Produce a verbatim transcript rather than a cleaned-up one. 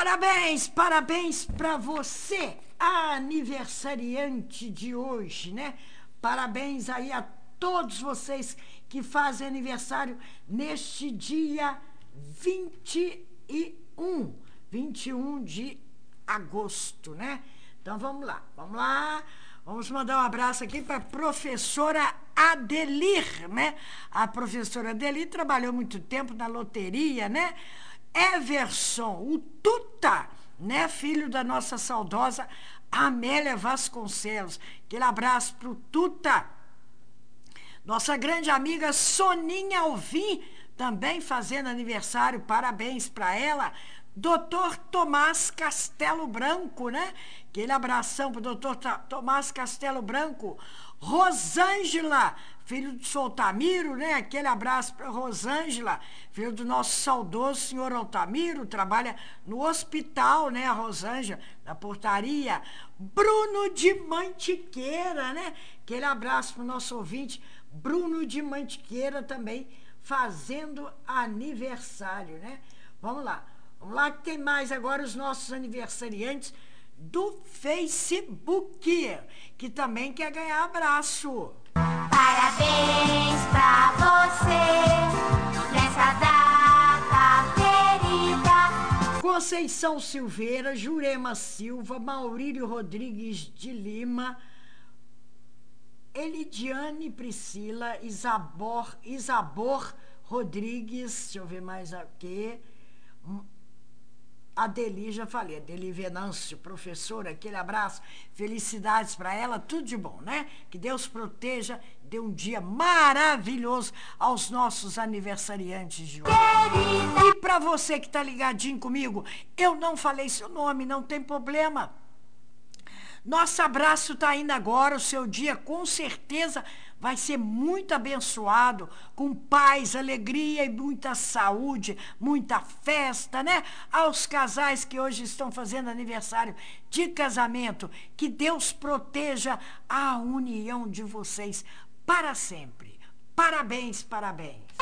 Parabéns, parabéns para você, aniversariante de hoje, né? Parabéns aí a todos vocês que fazem aniversário neste dia vinte e um, vinte e um de agosto, né? Então vamos lá, vamos lá. Vamos mandar um abraço aqui para a professora Adelir, né? A professora Adelir trabalhou muito tempo na loteria, né? Everson, o Tuta, né? Filho da nossa saudosa Amélia Vasconcelos. Aquele abraço para o Tuta. Nossa grande amiga Soninha Alvim, também fazendo aniversário, parabéns para ela. doutor Tomás Castelo Branco, né? Aquele abração para o doutor Tomás Castelo Branco. Rosângela, filho do senhor Altamiro, né? Aquele abraço para Rosângela, filho do nosso saudoso senhor Altamiro, trabalha no hospital, né? A Rosângela, na portaria. Bruno de Mantiqueira, né? Aquele abraço para o nosso ouvinte, Bruno de Mantiqueira, também fazendo aniversário, né? Vamos lá. Vamos lá que tem mais agora os nossos aniversariantes do Facebook, que também quer ganhar abraço. Parabéns pra você nessa data querida. Conceição Silveira, Jurema Silva, Maurílio Rodrigues de Lima, Elidiane Priscila, Isabor, Isabor Rodrigues, deixa eu ver mais aqui. Adeli, já falei, Adeli Venâncio, professora, aquele abraço, felicidades para ela, tudo de bom, né? Que Deus proteja, dê um dia maravilhoso aos nossos aniversariantes de hoje. E para você que tá ligadinho comigo, eu não falei seu nome, não tem problema. Nosso abraço está indo agora, o seu dia com certeza vai ser muito abençoado, com paz, alegria e muita saúde, muita festa, né? Aos casais que hoje estão fazendo aniversário de casamento, que Deus proteja a união de vocês para sempre. Parabéns, parabéns.